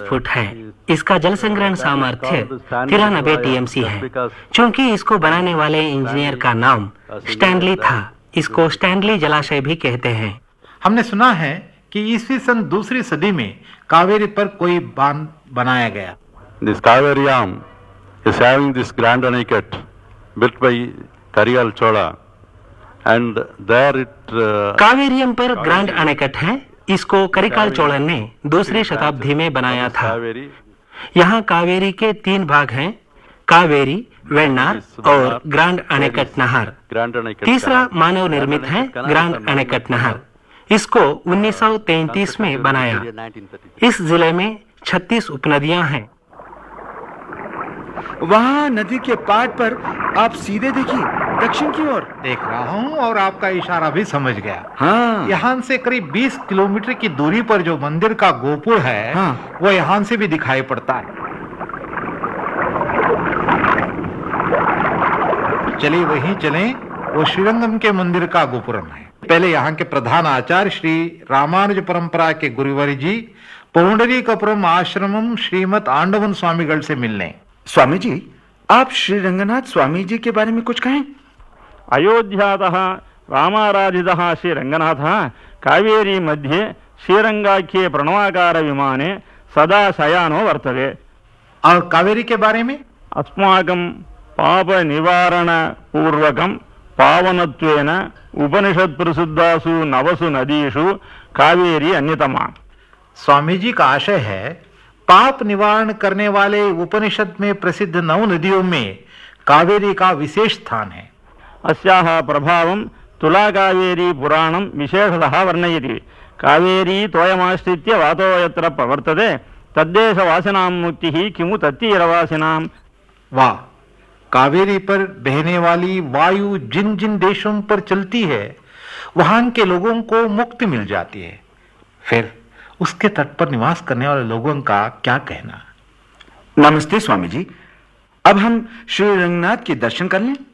Foot है। इसका जल संग्रहण सामर्थ्य 93 टीएमसी है। चूंकि इसको बनाने वाले इंजीनियर का नाम स्टैनली था, इसको स्टैनली जलाशय भी कहते हैं। हमने सुना है कि ईस्वी सन दूसरी सदी में कावेरी पर कोई बांध बनाया गया। This Kaveri Dam is having this grand anecut built by Kariyal Chola, and there it कावेरियम पर ग्रैंड अनेकट है। इसको करिकाल चोलन ने दूसरी शताब्दी में बनाया था। यहाँ कावेरी के 3 भाग हैं, कावेरी, वेन्नार और ग्रैंड अनेकट नहर। तीसरा मानव निर्मित है, ग्रैंड अनेकट नहर। इसको 1933 में बनाया। इस जिले में 36 उपनदियां हैं। वहाँ नदी के पाट पर आप सीधे देखिए, दक्षिण की ओर। देख रहा हूँ और आपका इशारा भी समझ गया। हाँ। यहाँ से करीब 20 किलोमीटर की दूरी पर जो मंदिर का गोपुर है, हाँ। वो यहाँ से भी दिखाई पड़ता है। चलिए वहीं चलें, वो श्रीरंगम के मंदिर का गोपुरम है। पहले यहाँ के प्रधान आचार्य श्री रामानुज परंपरा के गुरुवर जी पौंडरीकपुरम आश्रमम श्रीमद आंडवन स्वामीगढ़ से मिलने। स्वामी जी, आप श्री रंगनाथ स्वामी जी के बारे में कुछ कहें। अयोध्यातः रामाराधितः श्रीरङ्गनाथः कावेरी मध्ये श्रीरङ्गाख्ये प्रणवाकार विमाने सदा शयानो वर्तते। और कावेरी के बारे में? अस्माकं पाप निवारण पूर्वकं पावनत्वेन उपनिषद प्रसिद्धासु नवसु नदीषु कावेरी अन्यतमा। स्वामी जी का आशय है, पाप निवारण करने वाले उपनिषद में प्रसिद्ध 9 नदियों में कावेरी का विशेष स्थान है। अस्याः प्रभावं तुला कावेरी पुराणं विशेषतः वर्णयति। कावेरी तोयमाश्रित्य वातो यत्र प्रवर्तते तद्देशवासिनां मुक्तिः किमु तत्तीरवासिनां। वाह, कावेरी पर बहने वाली वायु जिन जिन देशों पर चलती है, वहां के लोगों को मुक्ति मिल जाती है। फिर उसके तट पर निवास करने वाले लोगों का क्या कहना। नमस्ते स्वामी जी, अब हम श्री रंगनाथ के दर्शन कर लें।